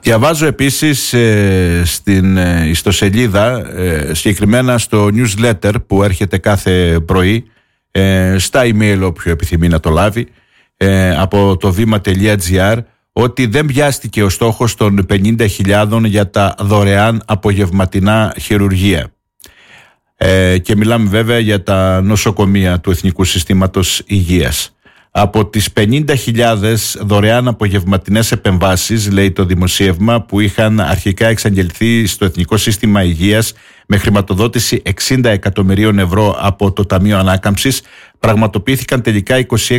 Διαβάζω επίσης στην ιστοσελίδα, συγκεκριμένα στο newsletter που έρχεται κάθε πρωί, στα email όποιο επιθυμεί να το λάβει, από το βήμα.gr, ότι δεν πιάστηκε ο στόχος των 50.000 για τα δωρεάν απογευματινά χειρουργεία. Και μιλάμε βέβαια για τα νοσοκομεία του Εθνικού Συστήματος Υγείας. Από τις 50.000 δωρεάν απογευματινές επεμβάσεις, λέει το δημοσίευμα, που είχαν αρχικά εξαγγελθεί στο Εθνικό Σύστημα Υγείας με χρηματοδότηση 60 εκατομμυρίων ευρώ από το Ταμείο Ανάκαμψης, πραγματοποιήθηκαν τελικά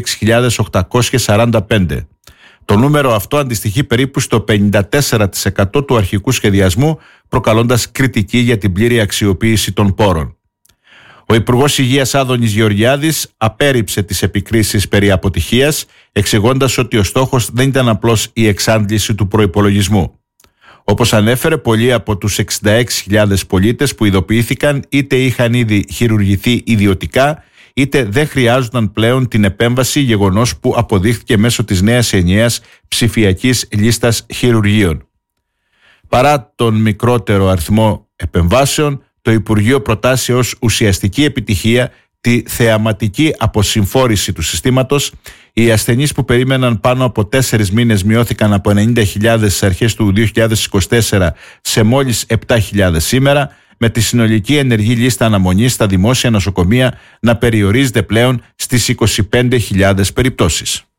26.845. Το νούμερο αυτό αντιστοιχεί περίπου στο 54% του αρχικού σχεδιασμού, προκαλώντας κριτική για την πλήρη αξιοποίηση των πόρων. Ο Υπουργός Υγείας Άδωνης Γεωργιάδης απέρριψε τις επικρίσεις περί αποτυχίας, εξηγώντας ότι ο στόχος δεν ήταν απλώς η εξάντληση του προϋπολογισμού. Όπως ανέφερε, πολλοί από τους 66.000 πολίτες που ειδοποιήθηκαν είτε είχαν ήδη χειρουργηθεί ιδιωτικά, είτε δεν χρειάζονταν πλέον την επέμβαση, γεγονός που αποδείχθηκε μέσω της νέας ενιαίας ψηφιακής λίστας χειρουργείων. Παρά τον μικρότερο αριθμό επεμβάσεων, το Υπουργείο προτάσει ως ουσιαστική επιτυχία τη θεαματική αποσυμφόρηση του συστήματος. Οι ασθενείς που περίμεναν πάνω από 4 μήνες μειώθηκαν από 90.000 στις αρχές του 2024 σε μόλις 7.000 σήμερα, με τη συνολική ενεργή λίστα αναμονής στα δημόσια νοσοκομεία να περιορίζεται πλέον στις 25.000 περιπτώσεις.